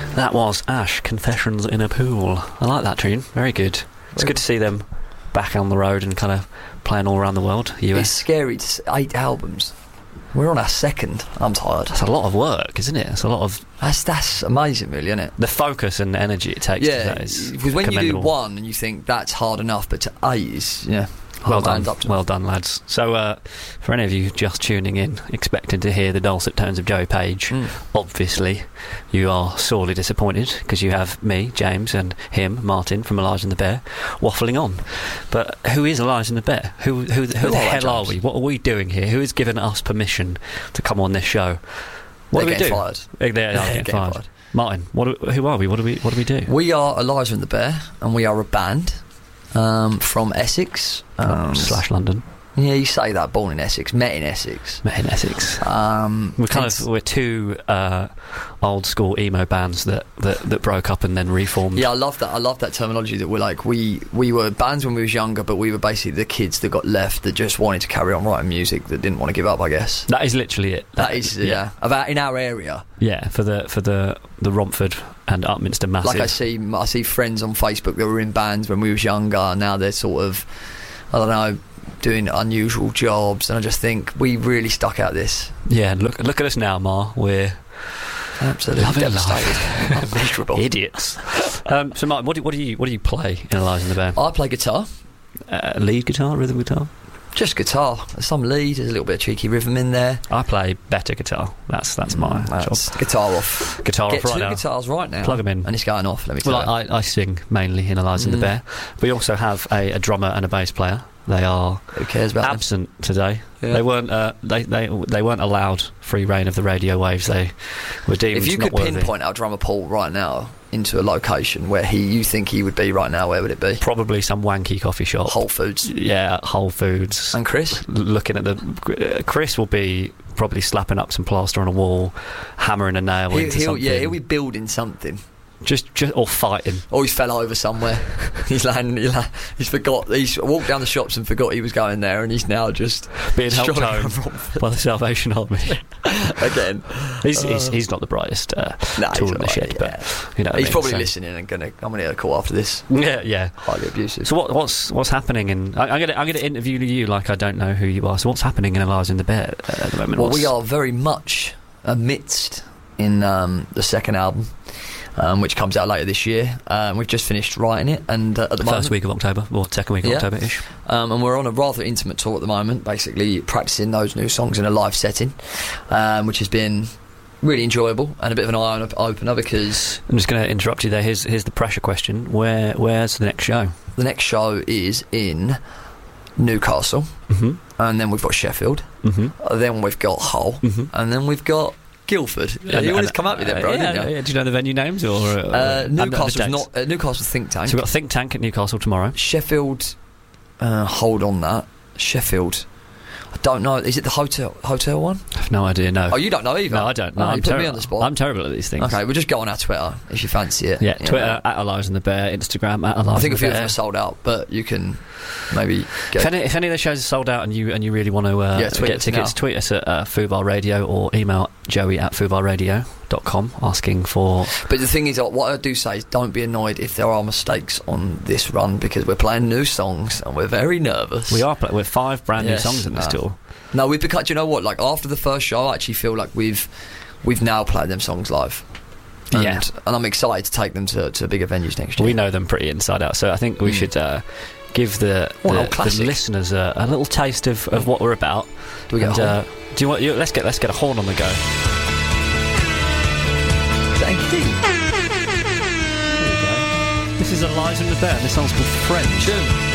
That was Ash, Confessions in a Pool. I like that tune. Very good. It's good to see them back on the road and kind of playing all around the world. US. It's scary. It's 8 albums. We're on our 2nd. I'm tired. That's a lot of work, isn't it? It's a lot of... That's amazing, really, isn't it? The focus and energy it takes to that is because when you do commendable. 1 and you think that's hard enough, but to 8 is, Well done, lads. So, for any of you just tuning in, expecting to hear the dulcet tones of Joey Page, obviously you are sorely disappointed because you have me, James, and him, Martin, from Elijah and the Bear, waffling on. But who is Elijah and the Bear? Who the hell are we? What are we doing here? Who has given us permission to come on this show? What do we do? They're getting fired. Martin, who are we? What do we do? We are Elijah and the Bear, and we are a band from Essex / London. Yeah, you say that. Born in Essex, met in Essex. We're two old school emo bands that broke up and then reformed. Yeah, I love that. I love that terminology that we're like we were bands when we was younger, but we were basically the kids that got left that just wanted to carry on writing music that didn't want to give up. I guess that is literally it. That is about in our area. Yeah, for the Romford and Upminster massive. Like I see friends on Facebook that were in bands when we was younger. Now they're sort of, I don't know, doing unusual jobs, and I just think we really stuck out this. Yeah, look at us now, Ma. We're absolutely devastated, miserable idiots. So, Martin, what do you play in Elijah and the Bear? I play guitar, lead guitar, rhythm guitar. Just guitar. There's some lead. There's a little bit of cheeky rhythm in there. I play better guitar. That's my job. Guitar off. Get right two now. Guitars right now. Plug them in, and it's going off. Let me tell you. I sing mainly in Elijah and the Bear. We also have a drummer and a bass player. They are Who cares about absent today. Yeah. They weren't. They weren't allowed free reign of the radio waves. They were deemed. If you not could worthy. pinpoint our drummer Paul right now into a location where you think he would be right now, where would it be? Probably some wanky coffee shop. Whole Foods. Yeah, Whole Foods. And Chris? Looking at Chris will be probably slapping up some plaster on a wall, hammering a nail into something. Yeah, he'll be building something. Just or fighting. Or he's fell over somewhere. He's forgot. He's walked down the shops and forgot he was going there, and he's now just being helped home by the Salvation Army. Again, he's not the brightest tool in the shed, but you know he's probably listening and I'm gonna get a call after this. Yeah. Highly abusive. So what's happening in? I'm gonna interview you like I don't know who you are. So what's happening in Elijah and the Bear at the moment? Well, we are very much amidst in the second album. Which comes out later this year. We've just finished writing it, and at the moment, first week of October or second week of October-ish. And we're on a rather intimate tour at the moment, basically practicing those new songs in a live setting, which has been really enjoyable and a bit of an eye opener because I'm just going to interrupt you there. Here's the pressure question. Where's the next show? The next show is in Newcastle, and then we've got Sheffield, then we've got Hull, and then we've got Guildford. You always come up with it, bro, didn't you? Do you know the venue names? Or Newcastle's Think Tank. So we've got Think Tank at Newcastle tomorrow. Sheffield, hold on that. Sheffield, I don't know. Is it the hotel one? I have no idea, no. Oh, you don't know either? No, I don't. No, you put me on the spot. I'm terrible at these things. Okay, we'll just go on our Twitter if you fancy it. Yeah, Twitter, at Elijah and the Bear, Instagram, at Elijah and the Bear. I think a few of them are sold out, but you can maybe get... If any of the shows are sold out and you really want to get tickets, tweet us at Fubar Radio or email Joey at fubarradio.com asking for... But the thing is, what I do say is don't be annoyed if there are mistakes on this run because we're playing new songs and we're very nervous. We are. We're 5 brand new songs in this tour. No, we've become... Do you know what? Like, after the first show, I actually feel like we've now played them songs live. And I'm excited to take them to bigger venues next year. We know them pretty inside out, so I think we should give the listeners a little taste of what we're about. Do we get a horn? Do you want? Let's get a horn on the go. Thank you. There you go. This is Elijah and the Bear. This song's called Friends. Tune.